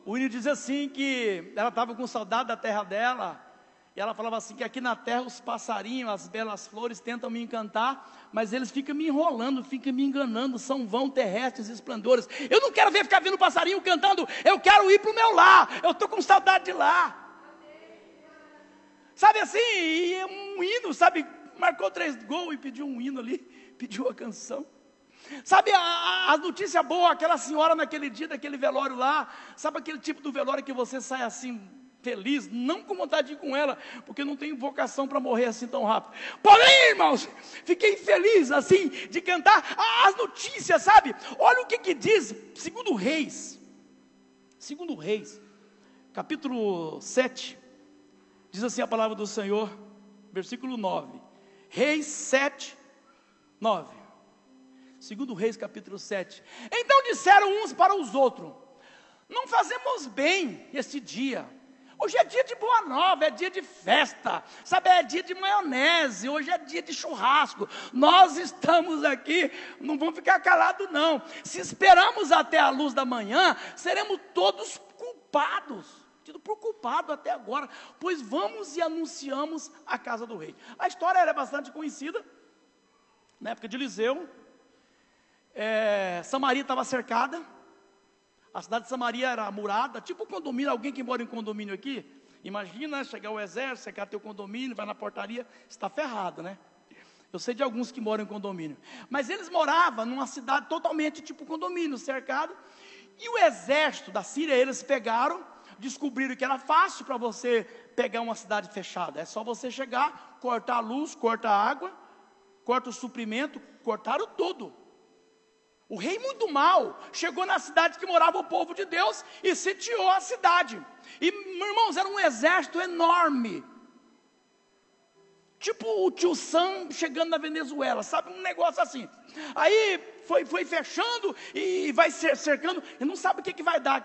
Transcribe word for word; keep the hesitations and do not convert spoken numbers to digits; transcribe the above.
o Winnie diz assim que ela estava com saudade da terra dela, e ela falava assim que aqui na terra os passarinhos, as belas flores tentam me encantar, mas eles ficam me enrolando, ficam me enganando, são vão terrestres e esplendores. Eu não quero ver ficar vendo passarinho cantando, eu quero ir para o meu lar, eu estou com saudade de lá. Sabe assim, e um hino, sabe, marcou três gols e pediu um hino ali, pediu a canção. Sabe a, a notícia boa, aquela senhora naquele dia daquele velório lá, sabe aquele tipo do velório que você sai assim, feliz, não com vontade de ir com ela, porque não tenho vocação para morrer assim tão rápido. Porém, irmãos, fiquei feliz assim, de cantar as notícias, sabe? Olha o que que diz, segundo Reis, segundo Reis, capítulo sete, diz assim a palavra do Senhor, versículo nove, Reis sete, nove, segundo Reis capítulo sete, então disseram uns para os outros, não fazemos bem este dia, hoje é dia de boa nova, é dia de festa, sabe, é dia de maionese, hoje é dia de churrasco, nós estamos aqui, não vamos ficar calados não, se esperamos até a luz da manhã, seremos todos culpados, tido por culpado até agora, pois vamos e anunciamos a casa do rei. A história era bastante conhecida, na época de Eliseu, é, Samaria estava cercada, a cidade de Samaria era murada, tipo condomínio, alguém que mora em condomínio aqui, imagina chegar o exército, cercar teu condomínio, vai na portaria, está ferrado, né? Eu sei de alguns que moram em condomínio, mas eles moravam numa cidade totalmente tipo condomínio, cercado, e o exército da Síria, eles pegaram, descobriram que era fácil para você pegar uma cidade fechada, é só você chegar, cortar a luz, cortar a água, corta o suprimento, cortaram tudo. O rei muito mal chegou na cidade que morava o povo de Deus e sitiou a cidade. E, irmãos, era um exército enorme. Tipo o tio Sam chegando na Venezuela, sabe? Um negócio assim. Aí foi, foi fechando e vai cercando e não sabe o que, que vai dar.